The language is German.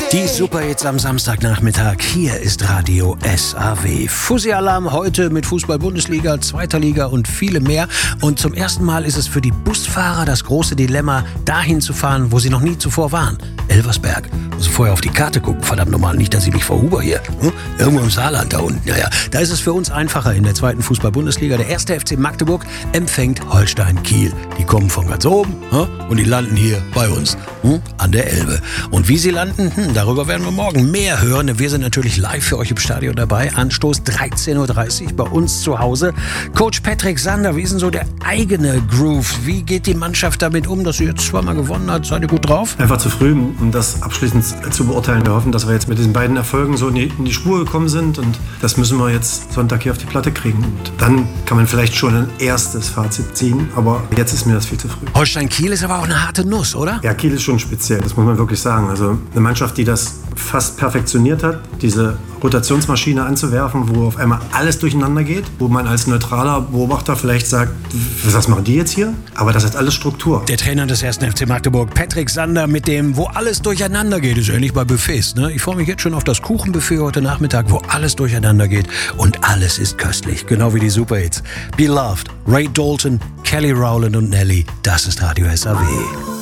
Die Superhits am Samstagnachmittag. Hier ist Radio SAW. Fussi-Alarm heute mit Fußball-Bundesliga, zweiter Liga und viele mehr. Und zum ersten Mal ist es für die Busfahrer das große Dilemma, dahin zu fahren, wo sie noch nie zuvor waren. Elversberg. Muss vorher auf die Karte gucken. Verdammt nochmal, nicht, dass ich mich verhuber hier. Irgendwo im Saarland da unten. Naja, da ist es für uns einfacher in der zweiten Fußball-Bundesliga. Der erste FC Magdeburg empfängt Holstein Kiel. Die kommen von ganz oben und die landen hier bei uns an der Elbe. Und wie sie landen, darüber werden wir morgen mehr hören. Wir sind natürlich live für euch im Stadion dabei. Anstoß 13.30 Uhr bei uns zu Hause. Coach Patrick Sander, wie ist denn so der eigene Groove? Wie geht die Mannschaft damit um, dass sie jetzt zweimal gewonnen hat? Seid ihr gut drauf? Einfach zu früh, um das abschließend zu beurteilen. Wir hoffen, dass wir jetzt mit diesen beiden Erfolgen so in die Spur gekommen sind und das müssen wir jetzt Sonntag hier auf die Platte kriegen. Und dann kann man vielleicht schon ein erstes Fazit ziehen, aber jetzt ist mir das viel zu früh. Holstein Kiel ist aber auch eine harte Nuss, oder? Ja, Kiel ist schon speziell, das muss man wirklich sagen. Also eine Mannschaft, die das fast perfektioniert hat, diese Rotationsmaschine anzuwerfen, wo auf einmal alles durcheinander geht, wo man als neutraler Beobachter vielleicht sagt, was machen die jetzt hier? Aber das hat alles Struktur. Der Trainer des 1. FC Magdeburg, Patrick Sander, mit dem, wo alles durcheinander geht, ist ähnlich bei Buffets. Ne? Ich freue mich jetzt schon auf das Kuchenbuffet heute Nachmittag, wo alles durcheinander geht und alles ist köstlich, genau wie die Superhits. Beloved, Ray Dalton, Kelly Rowland und Nelly, das ist Radio SAW.